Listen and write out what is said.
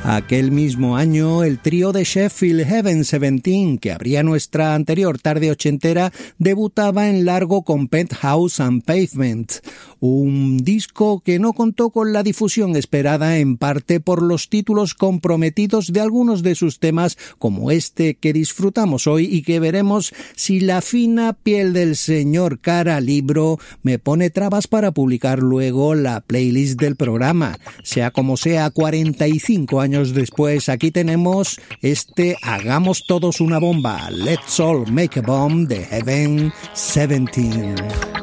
Aquel mismo año, el trío de Sheffield, Heaven 17, que abría nuestra anterior tarde ochentera, debutaba en largo con Penthouse and Pavement, un disco que no contó con la difusión esperada, en parte por los títulos comprometidos de algunos de sus temas, como este que disfrutamos hoy y que veremos si la fina piel del señor Cara Libro me pone trabas para publicar luego la playlist del programa. Sea como sea, 45 años después, aquí tenemos este Hagamos Todos una Bomba, Let's All Make a Bomb, de Heaven 17.